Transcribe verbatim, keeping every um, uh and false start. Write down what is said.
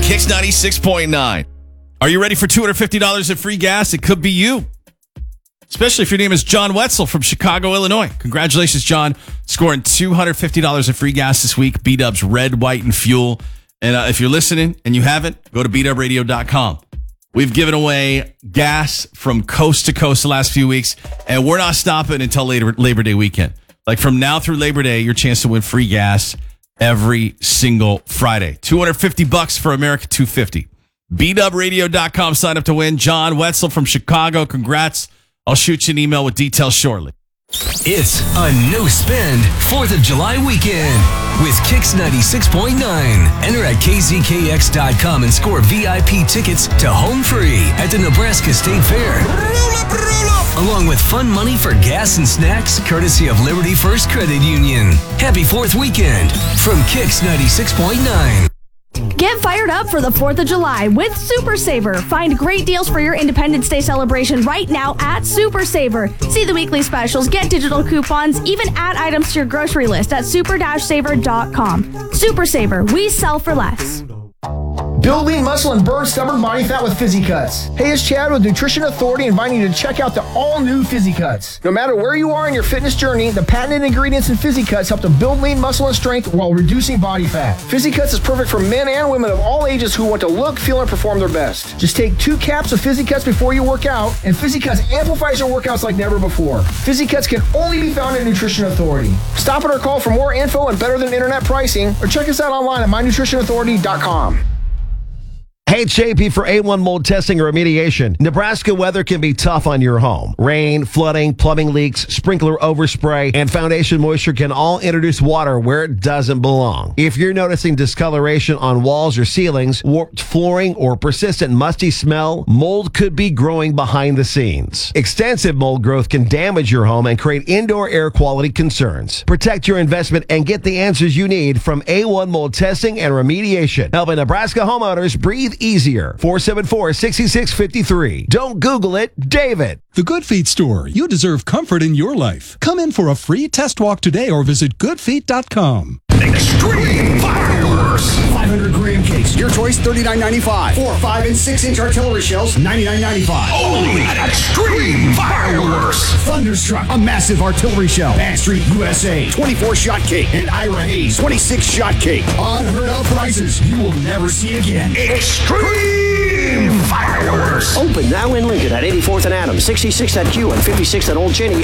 Kicks ninety-six point nine. Are you ready for two hundred fifty dollars in free gas? It could be you. Especially if your name is John Wetzel from Chicago, Illinois. Congratulations, John. Scoring two hundred fifty dollars in free gas this week. B-Dub's Red, White, and Fuel. And uh, if you're listening and you haven't, go to b dub radio dot com. We've given away gas from coast to coast the last few weeks, and we're not stopping until later, Labor Day weekend. Like from now through Labor Day, your chance to win free gas every single Friday. two hundred fifty bucks for America two fifty. b dub radio dot com. Sign up to win. John Wetzel from Chicago. Congrats. I'll shoot you an email with details shortly. It's a no-spend fourth of July weekend with Kicks ninety-six point nine. Enter at k z k x dot com and score V I P tickets to Home Free at the Nebraska State Fair. Roll up, roll up. Along with fun money for gas and snacks, courtesy of Liberty First Credit Union. Happy fourth weekend from Kicks ninety-six point nine. Get fired up for the fourth of July with Super Saver. Find great deals for your Independence Day celebration right now at Super Saver. See the weekly specials, get digital coupons, even add items to your grocery list at super saver dot com. Super Saver, we sell for less. Build lean muscle and burn stubborn body fat with Fizzy Cuts. Hey, it's Chad with Nutrition Authority inviting you to check out the all-new Fizzy Cuts. No matter where you are in your fitness journey, the patented ingredients in Fizzy Cuts help to build lean muscle and strength while reducing body fat. Fizzy Cuts is perfect for men and women of all ages who want to look, feel, and perform their best. Just take two caps of Fizzy Cuts before you work out, and Fizzy Cuts amplifies your workouts like never before. Fizzy Cuts can only be found at Nutrition Authority. Stop at our call for more info and better than internet pricing, or check us out online at my nutrition authority dot com. Hey, it's J P for A one Mold Testing and Remediation. Nebraska weather can be tough on your home. Rain, flooding, plumbing leaks, sprinkler overspray, and foundation moisture can all introduce water where it doesn't belong. If you're noticing discoloration on walls or ceilings, warped flooring, or persistent musty smell, mold could be growing behind the scenes. Extensive mold growth can damage your home and create indoor air quality concerns. Protect your investment and get the answers you need from A one Mold Testing and Remediation, helping Nebraska homeowners breathe easier. four seven four, six six five three. Don't Google it, David. The Good Feet Store. You deserve comfort in your life. Come in for a free test walk today or visit good feet dot com. Extreme Fireworks. five hundred gram case. Your choice, thirty-nine ninety-five. Four, five, and six inch artillery shells, ninety-nine ninety-five. Only at Extreme Fireworks. Thunderstruck, a massive artillery shell. Bad Street U S A, twenty-four shot cake. And Ira Hayes, twenty-six shot cake. Unheard of prices you will never see again. Extreme Fireworks. Open now in Lincoln at eighty-fourth and Adams, sixty-sixth at Q, and fifty-sixth at Old Cheney.